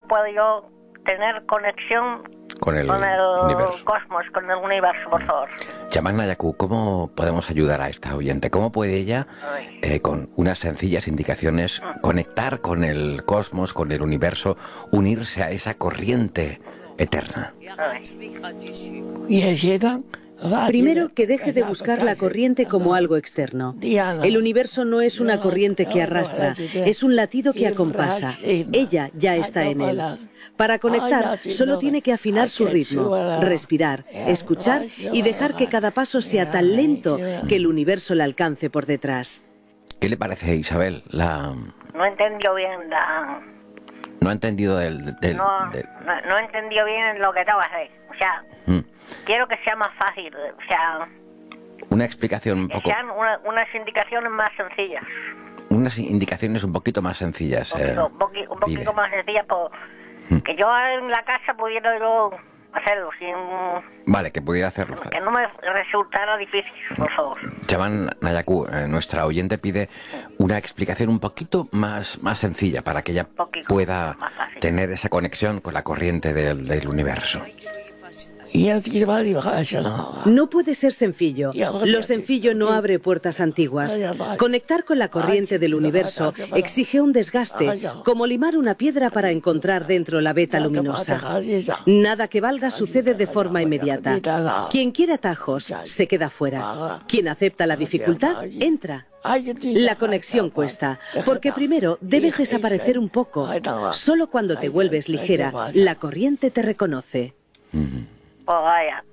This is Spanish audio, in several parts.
puedo yo tener conexión con el universo. Cosmos, con el universo, por favor. Chamán Nayaku, ¿cómo podemos ayudar a esta oyente? ¿Cómo puede ella, con unas sencillas indicaciones, conectar con el cosmos, con el universo, unirse a esa corriente eterna? Primero, que deje de buscar la corriente como algo externo. El universo no es una corriente que arrastra, es un latido que acompasa. Ella ya está en él. Para conectar, solo tiene que afinar su ritmo, respirar, escuchar y dejar que cada paso sea tan lento que el universo la alcance por detrás. ¿Qué le parece, Isabel? No entendió bien la... No ha entendido No entendió bien lo que tengo que hacer. O sea, quiero que sea más fácil. O sea... Una explicación un poco... Que sean unas indicaciones más sencillas. Unas indicaciones un poquito más sencillas. Un poquito más sencillas, que yo en la casa pudiera yo hacerlo sin... Vale, que pudiera hacerlo. Que no me resultara difícil, por favor. Chamán Nayaku, nuestra oyente pide una explicación un poquito más sencilla para que ella pueda tener esa conexión con la corriente del universo. No puede ser sencillo. Lo sencillo no abre puertas antiguas. Conectar con la corriente del universo exige un desgaste, como limar una piedra para encontrar dentro la veta luminosa. Nada que valga sucede de forma inmediata. Quien quiere atajos se queda fuera. Quien acepta la dificultad entra. La conexión cuesta, porque primero debes desaparecer un poco. Solo cuando te vuelves ligera, la corriente te reconoce. Pues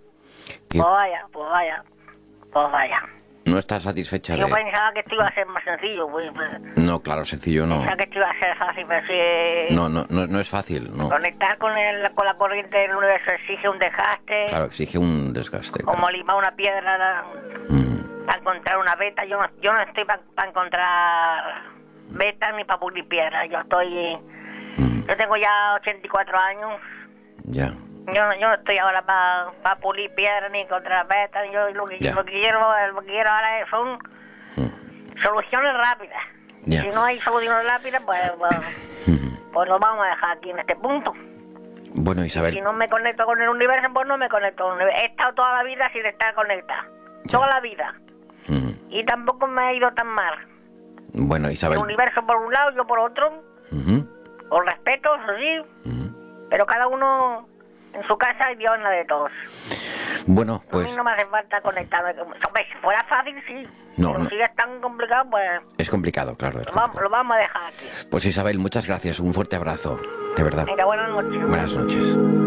vaya. ¿No estás satisfecha Yo pensaba que esto iba a ser más sencillo. No, claro, sencillo no. Pensaba que esto iba a ser fácil, pero sí... No es fácil, no. Conectar con la corriente del universo exige un desgaste. Claro, exige un desgaste. Como limar una piedra para encontrar una veta. Yo no estoy para encontrar vetas ni para pulir piedras. Yo tengo ya 84 años. Ya. Yo no estoy ahora para pulir piedras ni encontrar vetas. Yo lo que quiero ahora son soluciones rápidas. Ya. Si no hay soluciones rápidas, pues lo vamos a dejar aquí en este punto. Bueno, Isabel. Si no me conecto con el universo, pues no me conecto con el universo. He estado toda la vida sin estar conectada. Toda la vida. Y tampoco me ha ido tan mal. Bueno, Isabel. El universo por un lado, yo por otro. Con respeto, eso sí. Pero cada uno en su casa y Dios en la de todos. Bueno, pues... A mí no me hace falta conectarme. Si fuera fácil, sí. No. Si es tan complicado, pues... Es complicado, claro. Lo vamos a dejar aquí. Pues Isabel, muchas gracias. Un fuerte abrazo. De verdad. Venga, buenas noches. Buenas noches.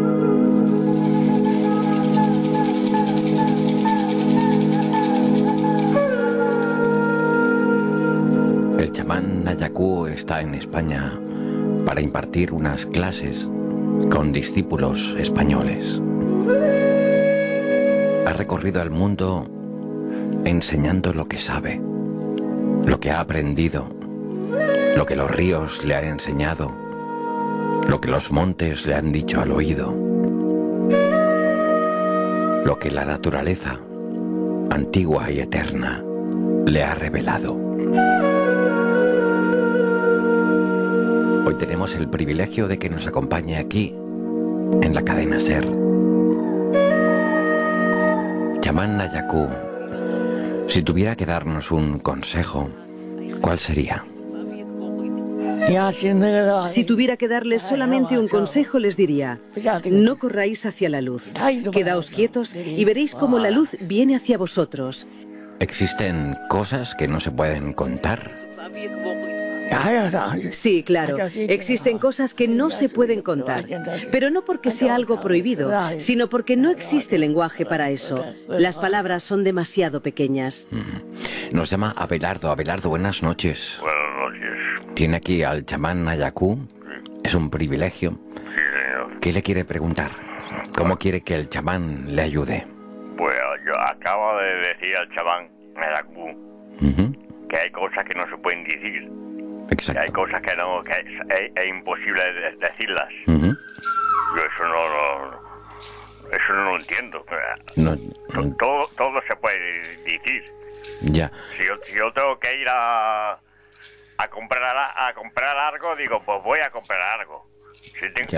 El chamán Nayaku está en España para impartir unas clases con discípulos españoles. Ha recorrido el mundo enseñando lo que sabe, lo que ha aprendido, lo que los ríos le han enseñado, lo que los montes le han dicho al oído, lo que la naturaleza, antigua y eterna, le ha revelado. Hoy tenemos el privilegio de que nos acompañe aquí, en la cadena SER. Chamán Nayaku, si tuviera que darnos un consejo, ¿cuál sería? Si tuviera que darles solamente un consejo, les diría: no corráis hacia la luz, quedaos quietos y veréis cómo la luz viene hacia vosotros. ¿Existen cosas que no se pueden contar? Sí, claro. Existen cosas que no se pueden contar, pero no porque sea algo prohibido, sino porque no existe lenguaje para eso. Las palabras son demasiado pequeñas. Nos llama Abelardo. Abelardo, buenas noches. Buenas noches. Tiene aquí al chamán Nayaku. Es un privilegio. Sí, señor. ¿Qué le quiere preguntar? ¿Cómo quiere que el chamán le ayude? Pues yo acabo de decir al chamán Nayaku que hay cosas que no se pueden decir. Exacto. Que hay cosas que no, que es imposible decirlas. Yo eso no lo entiendo. No. Todo se puede decir. Ya. Si yo tengo que ir a comprar algo, digo, pues voy a comprar algo. Si tengo,